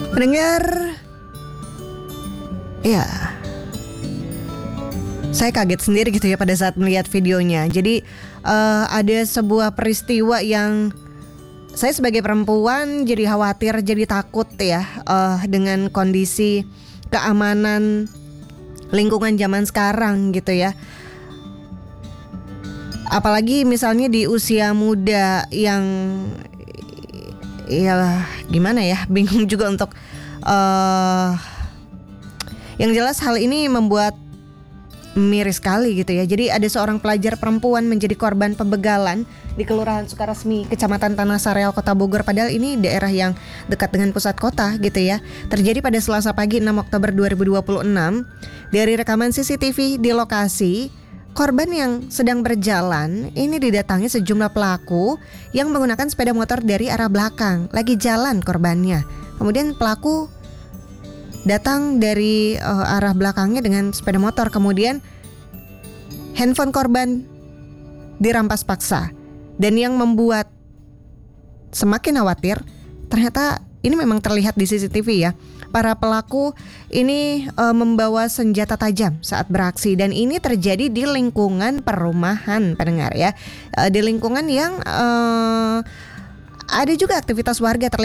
Pendengar, ya, saya kaget sendiri gitu ya pada saat melihat videonya. Jadi ada sebuah peristiwa yang saya sebagai perempuan jadi khawatir, jadi takut ya dengan kondisi keamanan lingkungan zaman sekarang gitu ya. Apalagi misalnya di usia muda yang ya gimana ya, bingung juga untuk yang jelas hal ini membuat miris sekali gitu ya. Jadi ada seorang pelajar perempuan menjadi korban pembegalan di Kelurahan Sukaresmi, Kecamatan Tanah Sareal, Kota Bogor. Padahal ini daerah yang dekat dengan pusat kota gitu ya. Terjadi pada Selasa pagi 6 Oktober 2026. Dari rekaman CCTV di lokasi, korban yang sedang berjalan ini didatangi sejumlah pelaku yang menggunakan sepeda motor dari arah belakang. Lagi jalan korbannya. Kemudian pelaku datang dari arah belakangnya dengan sepeda motor. Kemudian handphone korban dirampas paksa. Dan yang membuat semakin khawatir, ternyata ini memang terlihat di CCTV ya. Para pelaku ini membawa senjata tajam saat beraksi. Dan ini terjadi di lingkungan perumahan, pendengar ya. Di lingkungan yang ada juga aktivitas warga